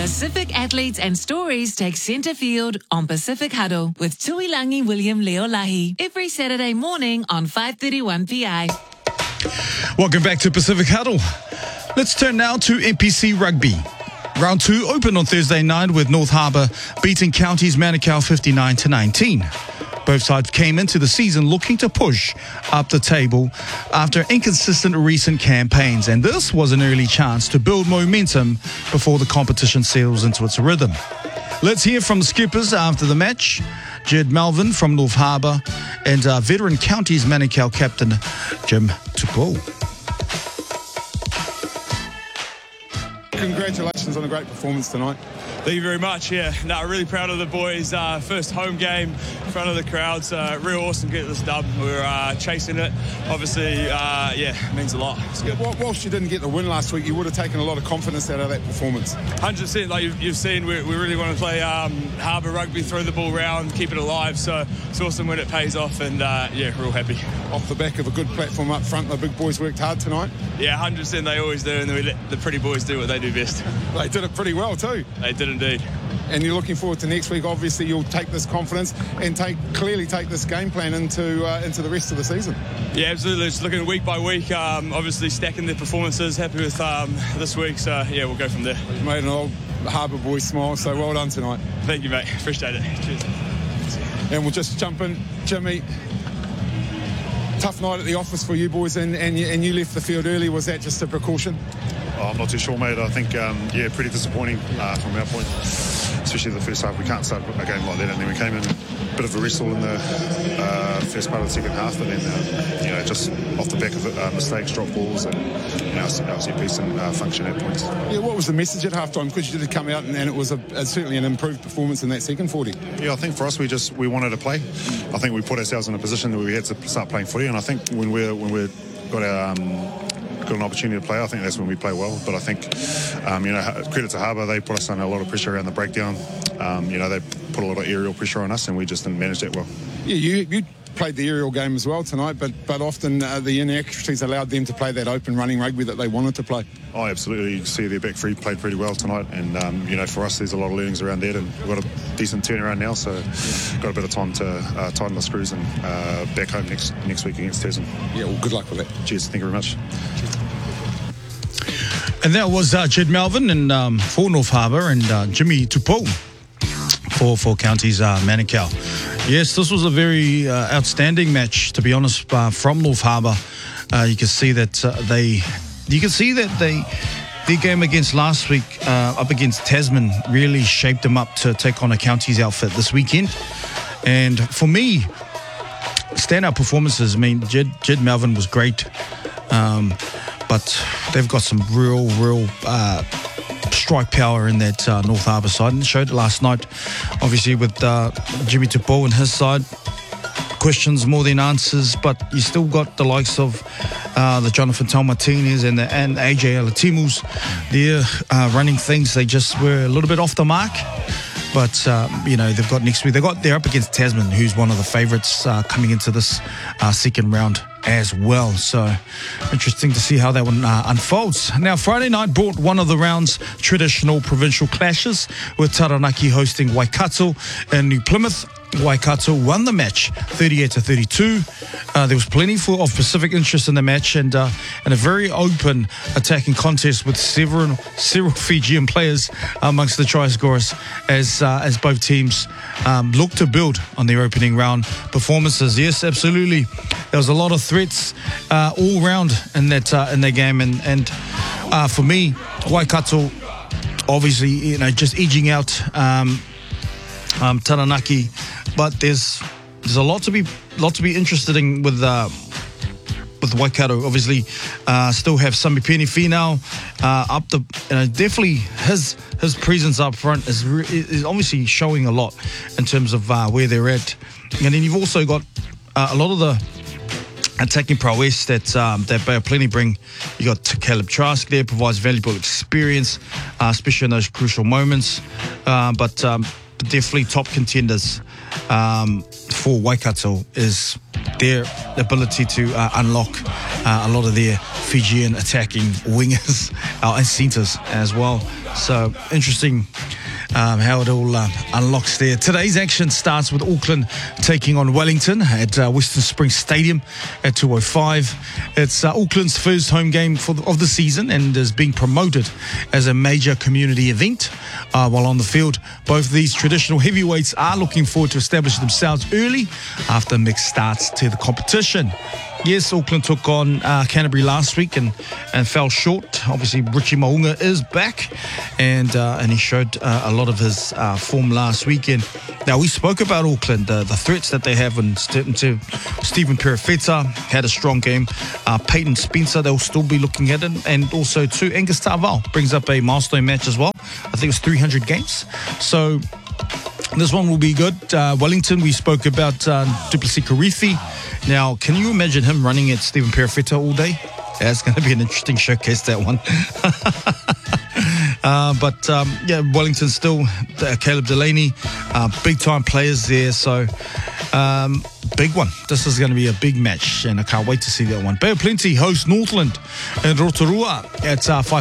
Pacific athletes and stories take centre field on Pacific Huddle with Tuilangi William Leolahi every Saturday morning on 5:31 PI. Welcome back to Pacific Huddle. Let's turn now to NPC Rugby. Round 2 opened on Thursday night with North Harbour beating Counties Manukau 59-19. Both sides came into the season looking to push up the table after inconsistent recent campaigns, and this was an early chance to build momentum before the competition settles into its rhythm. Let's hear from the skippers after the match, Jed Melvin from North Harbour and veteran Counties Manukau captain Jim Tupou. Congratulations on a great performance tonight. Thank you very much. Yeah, really proud of the boys. First home game in front of the crowd. So real awesome to get this dub. We were chasing it. Obviously, it means a lot. Whilst you didn't get the win last week, you would have taken a lot of confidence out of that performance. 100%. Like you've seen, we really want to play Harbour rugby, throw the ball around, keep it alive. So it's awesome when it pays off, and real happy. Off the back of a good platform up front, the big boys worked hard tonight. Yeah, 100%. They always do, and we let the pretty boys do what they do best. They did it pretty well too. They did indeed. And you're looking forward to next week. Obviously, you'll take this confidence and clearly take this game plan into the rest of the season. Yeah, absolutely. Just looking week by week. Obviously, stacking the performances. Happy with this week. So we'll go from there. You've made an old Harbour boy smile. So well done tonight. Thank you, mate. Appreciate it. Cheers. And we'll just jump in, Jimmy. Tough night at the office for you boys, and you left the field early. Was that just a precaution? I'm not too sure, mate. I think, pretty disappointing from our point, especially the first half. We can't start a game like that, and then we came in a bit of a wrestle in the first part of the second half, but then, just off the back of mistakes, drop balls, and our set piece and function at points. Yeah, what was the message at halftime? Because you did come out, and it was certainly an improved performance in that second 40. Yeah, I think for us, we wanted to play. I think we put ourselves in a position that we had to start playing footy, and I think when we've got an opportunity to play, I think that's when we play well. But I think, credit to Harbour, they put us under a lot of pressure around the breakdown. They put a lot of aerial pressure on us, and we just didn't manage that well. Yeah, you played the aerial game as well tonight, but often the inaccuracies allowed them to play that open running rugby that they wanted to play. Oh, absolutely. You can see their back three played pretty well tonight, and for us there's a lot of learnings around that, and we've got a decent turnaround now, so got a bit of time to tighten the screws and back home next week against Tasman. Yeah, well, good luck with that. Cheers, thank you very much. And that was Jed Melvin and for North Harbour, and Jimmy Tupou for Counties Manukau. Yes, this was a very outstanding match, to be honest, from North Harbour. You can see that their game against last week up against Tasman really shaped them up to take on a Counties outfit this weekend. And for me, standout performances. I mean, Jed Melvin was great, but they've got some real strike power in that North Harbour side, and showed it last night, obviously, with Jimmy Tupou and his side. Questions more than answers, but you still got the likes of the Jonathan Taumartinez and AJ Alatimus. They're running things. They just were a little bit off the mark. But, they've got next week. They're up against Tasman, who's one of the favourites coming into this second round as well. So interesting to see how that one unfolds. Now, Friday night brought one of the round's traditional provincial clashes, with Taranaki hosting Waikato and New Plymouth. Waikato won the match 38-32. There was plenty of Pacific interest in the match, and a very open attacking contest with several Fijian players amongst the try scorers as both teams look to build on their opening round performances. Yes, absolutely. There was a lot of threats all round in that game, and for me, Waikato obviously just edging out Taranaki, but there's a lot to be interested in with Waikato. Obviously, still have Sami Penifino up the. Definitely his presence up front is obviously showing a lot in terms of where they're at, and then you've also got a lot of the attacking prowess that Bay of Plenty bring. You got Caleb Trask there, provides valuable experience, especially in those crucial moments. But definitely top contenders for Waikato is their ability to unlock a lot of their Fijian attacking wingers and centres as well. So interesting how it all unlocks there. Today's action starts with Auckland taking on Wellington at Western Springs Stadium at 2:05. It's Auckland's first home game of the season and is being promoted as a major community event. While on the field, both these traditional heavyweights are looking forward to establish themselves early after mixed starts to the competition. Yes, Auckland took on Canterbury last week and fell short. Obviously, Richie Mo'unga is back, and he showed a lot of his form last weekend. Now, we spoke about Auckland, the threats that they have, and Stephen Perifeta had a strong game. Peyton Spencer, they'll still be looking at it, and also too, Angus Tarval brings up a milestone match as well. I think it was 300 games. So this one will be good. Wellington, we spoke about Duplessis Karifi. Now, can you imagine him running at Stephen Perifeta all day? Yeah, it's going to be an interesting showcase, that one. But Wellington still, Caleb Delaney, big-time players there. So, big one. This is going to be a big match, and I can't wait to see that one. Bay of Plenty host Northland in Rotorua at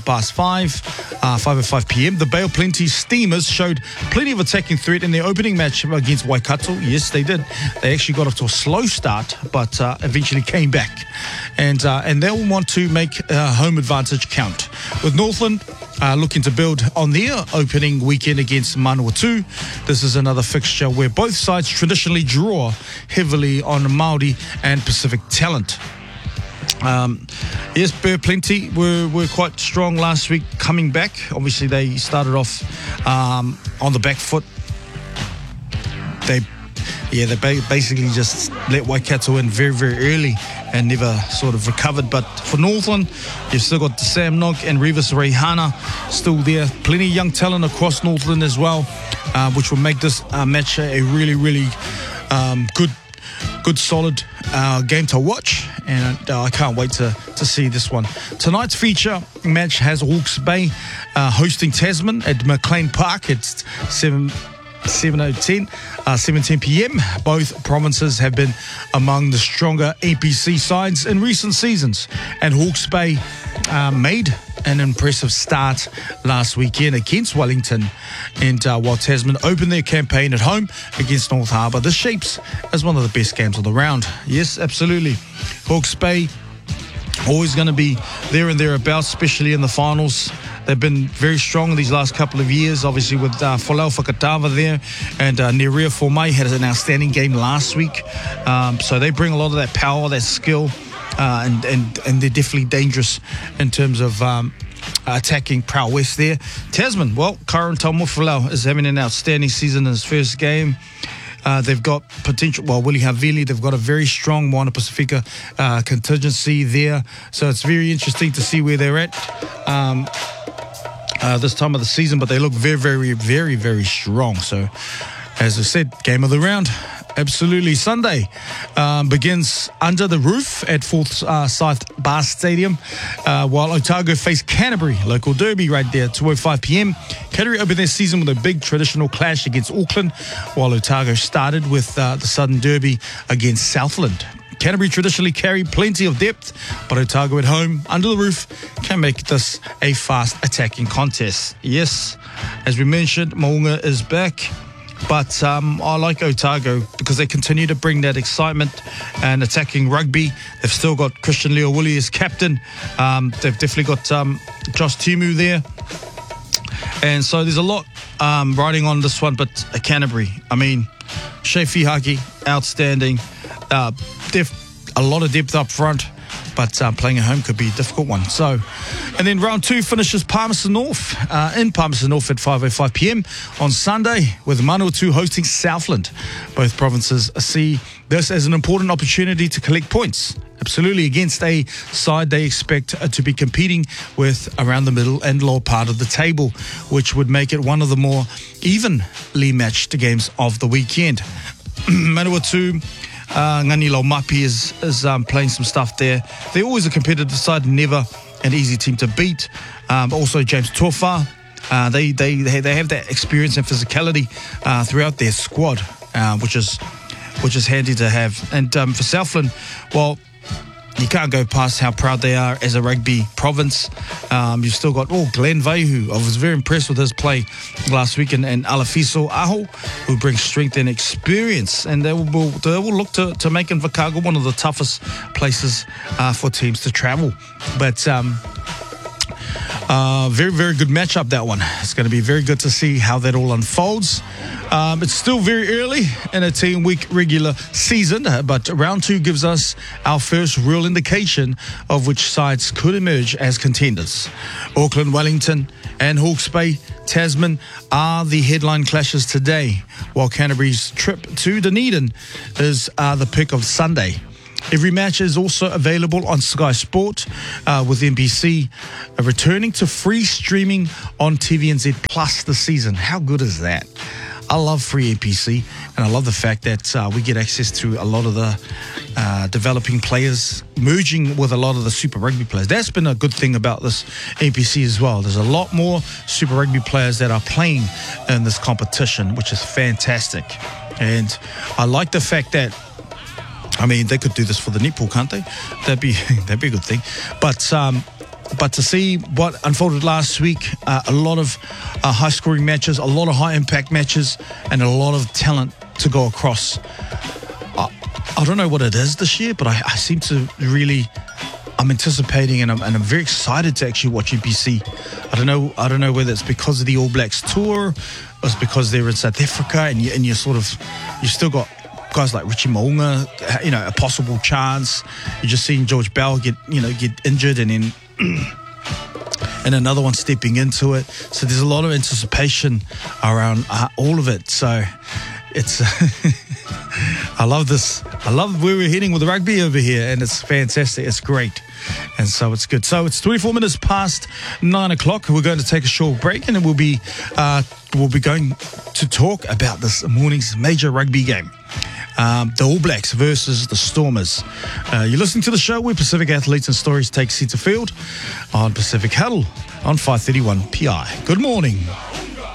5:05 p.m. The Bay of Plenty Steamers showed plenty of attacking threat in their opening match against Waikato. Yes, they did. They actually got off to a slow start, but eventually came back. And they'll want to make home advantage count. With Northland looking to build on their opening weekend against Manawatu. This is another fixture where both sides traditionally draw heavily on Māori and Pacific talent. Yes, Bay of Plenty were quite strong last week coming back. Obviously, they started off on the back foot. They basically just let Waikato in very, very early and never sort of recovered. But for Northland, you've still got Sam Nog and Revis Reihana still there. Plenty of young talent across Northland as well, which will make this match a really, really good solid game to watch. And I can't wait to see this one. Tonight's feature match has Hawke's Bay hosting Tasman at McLean Park. It's 7:10 p.m. Both provinces have been among the stronger APC sides in recent seasons, and Hawke's Bay made an impressive start last weekend against Wellington, and while Tasman opened their campaign at home against North Harbour, this shapes as one of the best games of the round. Yes, absolutely. Hawke's Bay always going to be there and thereabouts, especially in the finals. They've been very strong these last couple of years, obviously with Folau Whakatawa there, and Nerea Formai had an outstanding game last week. So they bring a lot of that power, that skill, and they're definitely dangerous in terms of attacking prowess there. Tasman, well, Karen Taumofalau is having an outstanding season in his first game. They've got potential. Well, Willie Havili, they've got a very strong Moana Pacifica contingency there. So it's very interesting to see where they're at this time of the season. But they look very, very, very, very strong. So, as I said, game of the round. Absolutely. Sunday begins under the roof at Forsyth Bar Stadium, while Otago face Canterbury, local derby right there at 2:05 p.m. Canterbury opened their season with a big traditional clash against Auckland, while Otago started with the Southern Derby against Southland. Canterbury traditionally carry plenty of depth, but Otago at home, under the roof, can make this a fast attacking contest. Yes, as we mentioned, Mo'unga is back. But I like Otago because they continue to bring that excitement and attacking rugby. They've still got Christian Leowilli as captain. They've definitely got Josh Timu there. And so there's a lot riding on this one. But Canterbury, I mean, Shea Fihaki, outstanding. A lot of depth up front. But playing at home could be a difficult one. So, and then round two finishes Palmerston North in Palmerston North at 5:05 p.m. on Sunday, with Manawatu hosting Southland. Both provinces see this as an important opportunity to collect points. Absolutely, against a side they expect to be competing with around the middle and lower part of the table, which would make it one of the more evenly matched games of the weekend. Manawatu. Ngani Laumapi is playing some stuff there. They're always a competitive side, never an easy team to beat. Also James Tofa, they have that experience and physicality throughout their squad, which is handy to have. And for Southland, well, you can't go past how proud they are as a rugby province. You've still got Glenn Vaihu. I was very impressed with his play last week, and Alafiso Aho, who brings strength and experience, and they will look to make Invercargill one of the toughest places for teams to travel. But very, very good matchup, that one. It's going to be very good to see how that all unfolds. It's still very early in a 10-week regular season, but round 2 gives us our first real indication of which sides could emerge as contenders. Auckland, Wellington and Hawke's Bay, Tasman are the headline clashes today, while Canterbury's trip to Dunedin is the pick of Sunday. Every match is also available on Sky Sport, with NBC returning to free streaming on TVNZ Plus this season. How good is that? I love free NPC, and I love the fact that we get access to a lot of the developing players merging with a lot of the Super Rugby players. That's been a good thing about this NPC as well. There's a lot more Super Rugby players that are playing in this competition, which is fantastic. And I like the fact that, I mean, they could do this for the netball, can't they? That'd be a good thing. But to see what unfolded last week, a lot of high-scoring matches, a lot of high-impact matches, and a lot of talent to go across. I don't know what it is this year, but I seem to really, I'm anticipating, and I'm very excited to actually watch NPC. I don't know whether it's because of the All Blacks tour, or it's because they're in South Africa, and you still got guys like Richie Mo'unga, a possible chance. You're just seeing George Bell get injured, and then and another one stepping into it. So there's a lot of anticipation around all of it. So it's I love this. I love where we're heading with the rugby over here, and it's fantastic. It's great. And so it's good. So it's 24 minutes past 9 o'clock. We're going to take a short break, and then we'll be going to talk about this morning's major rugby game. The All Blacks versus the Stormers. You're listening to the show where Pacific athletes and stories take centre field on Pacific Huddle on 531 PI. Good morning.